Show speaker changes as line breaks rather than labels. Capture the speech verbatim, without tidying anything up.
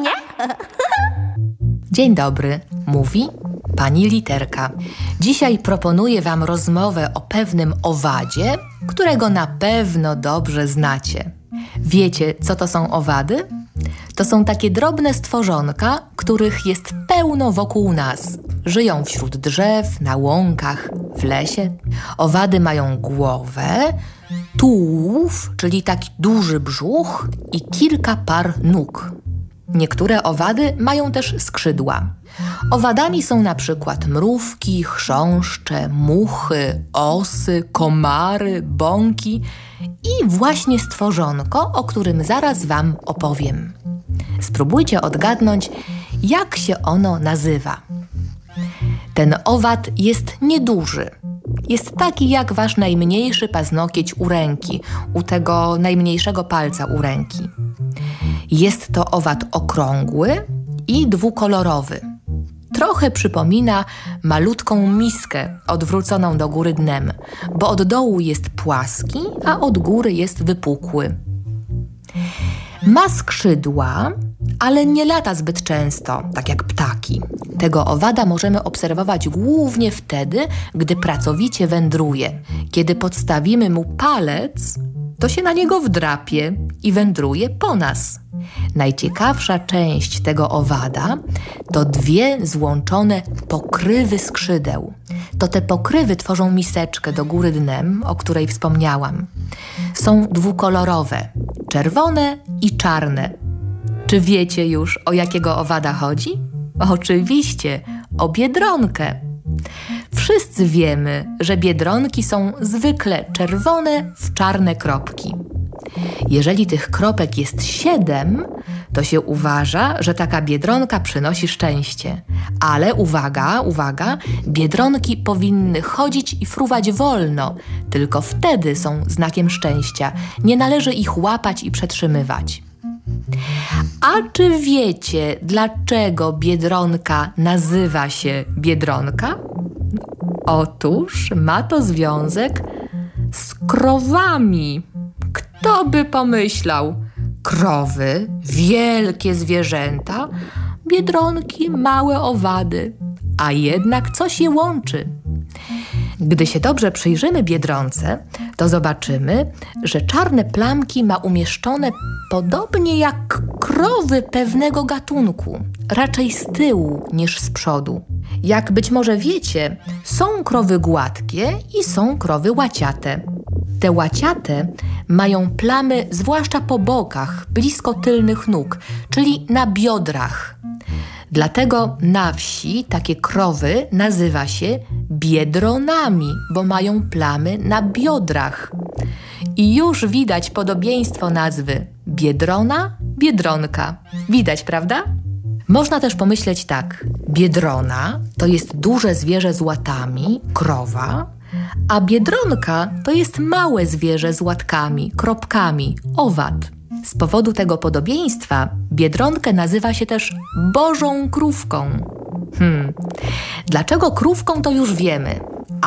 nie?
Dzień dobry, mówi pani Literka. Dzisiaj proponuję wam rozmowę o pewnym owadzie, którego na pewno dobrze znacie. Wiecie, co to są owady? To są takie drobne stworzonka, których jest pełno wokół nas. Żyją wśród drzew, na łąkach, w lesie. Owady mają głowę, tułów, czyli taki duży brzuch i kilka par nóg. Niektóre owady mają też skrzydła. Owadami są na przykład mrówki, chrząszcze, muchy, osy, komary, bąki i właśnie stworzonko, o którym zaraz wam opowiem. Spróbujcie odgadnąć, jak się ono nazywa. Ten owad jest nieduży. Jest taki jak wasz najmniejszy paznokieć u ręki, u tego najmniejszego palca u ręki. Jest to owad okrągły i dwukolorowy. Trochę przypomina malutką miskę odwróconą do góry dnem, bo od dołu jest płaski, a od góry jest wypukły. Ma skrzydła, ale nie lata zbyt często, tak jak ptaki. Tego owada możemy obserwować głównie wtedy, gdy pracowicie wędruje. Kiedy podstawimy mu palec, to się na niego wdrapie i wędruje po nas. Najciekawsza część tego owada to dwie złączone pokrywy skrzydeł. To te pokrywy tworzą miseczkę do góry dnem, o której wspomniałam. Są dwukolorowe, czerwone i czarne. Czy wiecie już, o jakiego owada chodzi? Oczywiście, o biedronkę. Wszyscy wiemy, że biedronki są zwykle czerwone w czarne kropki. Jeżeli tych kropek jest siedem, to się uważa, że taka biedronka przynosi szczęście. Ale uwaga, uwaga, biedronki powinny chodzić i fruwać wolno. Tylko wtedy są znakiem szczęścia. Nie należy ich łapać i przetrzymywać. A czy wiecie, dlaczego biedronka nazywa się biedronka? Otóż ma to związek z krowami. Kto by pomyślał? Krowy, wielkie zwierzęta, biedronki, małe owady. A jednak coś je łączy. Gdy się dobrze przyjrzymy biedronce, to zobaczymy, że czarne plamki ma umieszczone podobnie jak krowy pewnego gatunku, raczej z tyłu niż z przodu. Jak być może wiecie, są krowy gładkie i są krowy łaciate. Te łaciate mają plamy zwłaszcza po bokach, blisko tylnych nóg, czyli na biodrach. Dlatego na wsi takie krowy nazywa się biedronami, bo mają plamy na biodrach. I już widać podobieństwo nazwy biedrona, biedronka. Widać, prawda? Można też pomyśleć tak. Biedrona to jest duże zwierzę z łatami, krowa, a biedronka to jest małe zwierzę z łatkami, kropkami, owad. Z powodu tego podobieństwa biedronkę nazywa się też Bożą krówką. Hmm. Dlaczego krówką, to już wiemy.